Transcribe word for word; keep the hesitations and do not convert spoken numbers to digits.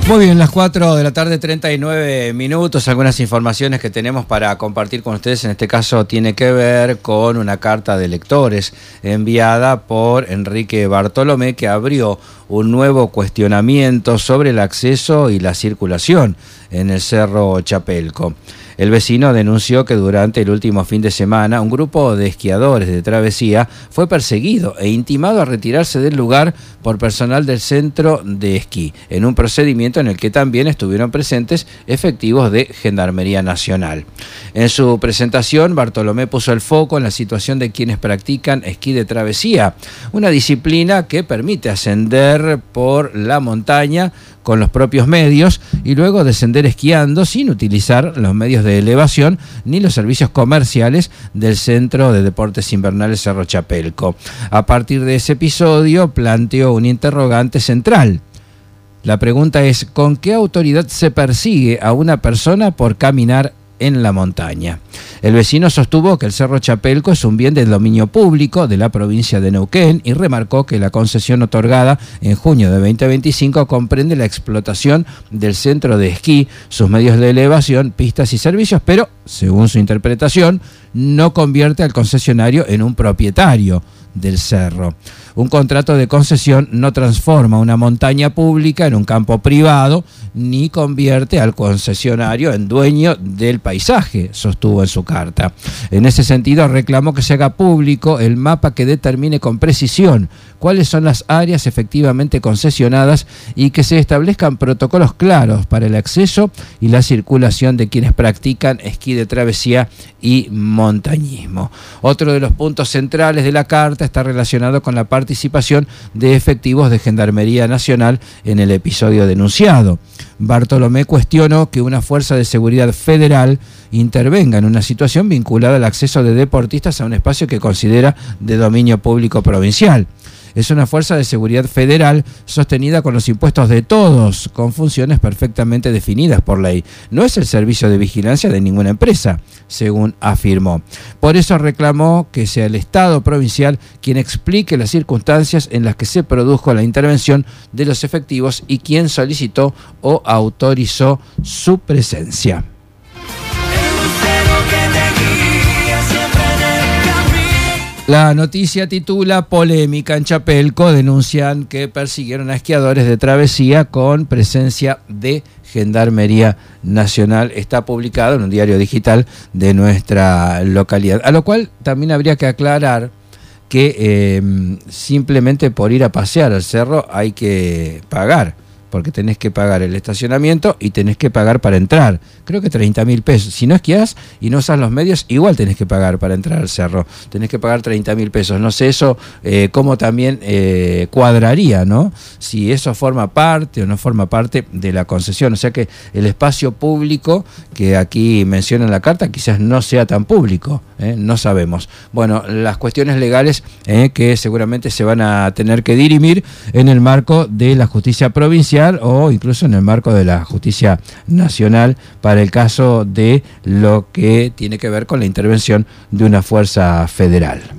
Muy bien, las cuatro de la tarde, treinta y nueve minutos, algunas informaciones que tenemos para compartir con ustedes. En este caso tiene que ver con una carta de lectores enviada por Enrique Bartolomé, que abrió un nuevo cuestionamiento sobre el acceso y la circulación en el Cerro Chapelco. El vecino denunció que durante el último fin de semana un grupo de esquiadores de travesía fue perseguido e intimado a retirarse del lugar por personal del centro de esquí, en un procedimiento en el que también estuvieron presentes efectivos de Gendarmería Nacional. En su presentación, Bartolomé puso el foco en la situación de quienes practican esquí de travesía, una disciplina que permite ascender por la montaña con los propios medios y luego descender esquiando sin utilizar los medios de elevación ni los servicios comerciales del Centro de Deportes Invernales Cerro Chapelco. A partir de ese episodio planteó un interrogante central. La pregunta es: ¿con qué autoridad se persigue a una persona por caminar en la montaña? El vecino sostuvo que el Cerro Chapelco es un bien del dominio público de la provincia de Neuquén y remarcó que la concesión otorgada en junio de veinte veinticinco comprende la explotación del centro de esquí, sus medios de elevación, pistas y servicios, pero, según su interpretación, no convierte al concesionario en un propietario del cerro. Un contrato de concesión no transforma una montaña pública en un campo privado, ni convierte al concesionario en dueño del paisaje, sostuvo en su carta. En ese sentido, reclamó que se haga público el mapa que determine con precisión cuáles son las áreas efectivamente concesionadas y que se establezcan protocolos claros para el acceso y la circulación de quienes practican esquí de travesía y montañismo. Otro de los puntos centrales de la carta está relacionado con la participación de efectivos de Gendarmería Nacional en el episodio denunciado. Bartolomé cuestionó que una fuerza de seguridad federal intervenga en una situación vinculada al acceso de deportistas a un espacio que considera de dominio público provincial. Es una fuerza de seguridad federal sostenida con los impuestos de todos, con funciones perfectamente definidas por ley. No es el servicio de vigilancia de ninguna empresa, según afirmó. Por eso reclamó que sea el Estado provincial quien explique las circunstancias en las que se produjo la intervención de los efectivos y quien solicitó o autorizó su presencia. La noticia titula: Polémica en Chapelco, denuncian que persiguieron a esquiadores de travesía con presencia de Gendarmería Nacional. Está publicado en un diario digital de nuestra localidad. A lo cual también habría que aclarar que eh, simplemente por ir a pasear al cerro hay que pagar, porque tenés que pagar el estacionamiento y tenés que pagar para entrar. Creo que treinta mil pesos. Si no esquiás y no usas los medios, igual tenés que pagar para entrar al cerro. Tenés que pagar treinta mil pesos. No sé eso eh, cómo también eh, cuadraría, ¿no? Si eso forma parte o no forma parte de la concesión. O sea que el espacio público que aquí menciona en la carta quizás no sea tan público, ¿eh? No sabemos. Bueno, las cuestiones legales eh, que seguramente se van a tener que dirimir en el marco de la justicia provincial o incluso en el marco de la justicia nacional para el caso de lo que tiene que ver con la intervención de una fuerza federal.